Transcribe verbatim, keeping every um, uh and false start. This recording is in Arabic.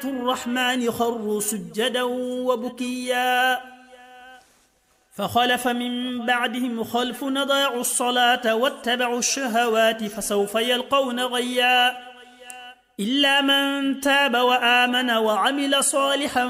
الرحمن خروا سجدا وبكيا فخلف من بعدهم خلف أضاعوا الصلاة واتبعوا الشهوات فسوف يلقون غيا إلا من تاب وآمن وعمل صالحا